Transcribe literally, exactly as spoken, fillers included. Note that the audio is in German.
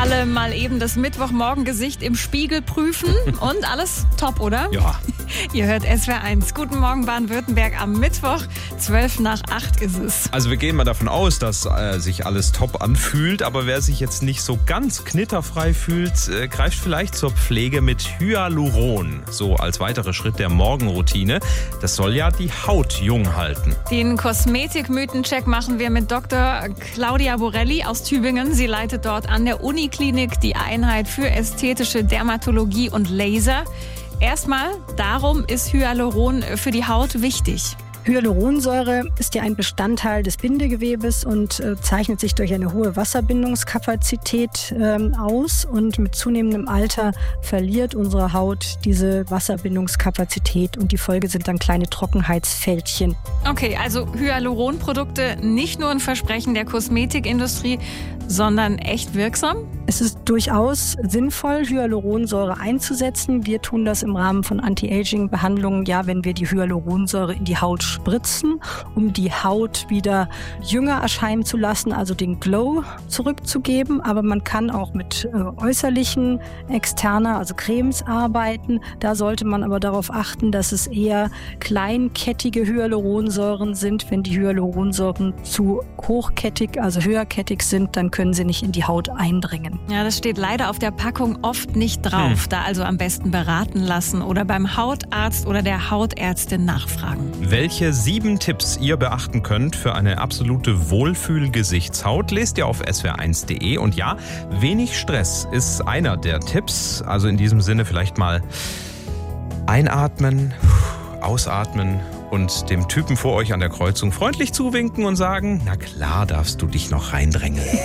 Alle mal eben das Mittwochmorgengesicht im Spiegel prüfen und alles top, oder? Ja. Ihr hört S W R eins. Guten Morgen Baden-Württemberg am Mittwoch. zwölf nach acht ist es. Also wir gehen mal davon aus, dass äh, sich alles top anfühlt, aber wer sich jetzt nicht so ganz knitterfrei fühlt, äh, greift vielleicht zur Pflege mit Hyaluron. So als weiterer Schritt der Morgenroutine. Das soll ja die Haut jung halten. Den Kosmetikmythencheck machen wir mit Doktor Claudia Borelli aus Tübingen. Sie leitet dort an der Uniklinik die Einheit für ästhetische Dermatologie und Laser. Erstmal, darum ist Hyaluron für die Haut wichtig. Hyaluronsäure ist ja ein Bestandteil des Bindegewebes und äh, zeichnet sich durch eine hohe Wasserbindungskapazität ähm, aus. Und mit zunehmendem Alter verliert unsere Haut diese Wasserbindungskapazität und die Folge sind dann kleine Trockenheitsfältchen. Okay, also Hyaluronprodukte nicht nur ein Versprechen der Kosmetikindustrie, sondern echt wirksam? Es ist durchaus sinnvoll, Hyaluronsäure einzusetzen. Wir tun das im Rahmen von Anti-Aging-Behandlungen, ja, wenn wir die Hyaluronsäure in die Haut spritzen, um die Haut wieder jünger erscheinen zu lassen, also den Glow zurückzugeben. Aber man kann auch mit äh, äußerlichen externer, also Cremes arbeiten. Da sollte man aber darauf achten, dass es eher kleinkettige Hyaluronsäuren sind. Wenn die Hyaluronsäuren zu hochkettig, also höherkettig sind, dann können sie nicht in die Haut eindringen. Ja, das steht leider auf der Packung oft nicht drauf. Hm. Da also am besten beraten lassen oder beim Hautarzt oder der Hautärztin nachfragen. Welche sieben Tipps ihr beachten könnt für eine absolute Wohlfühl-Gesichtshaut, lest ihr auf S W R eins punkt de. Und ja, wenig Stress ist einer der Tipps. Also in diesem Sinne vielleicht mal einatmen, ausatmen und dem Typen vor euch an der Kreuzung freundlich zuwinken und sagen, na klar darfst du dich noch reindrängeln.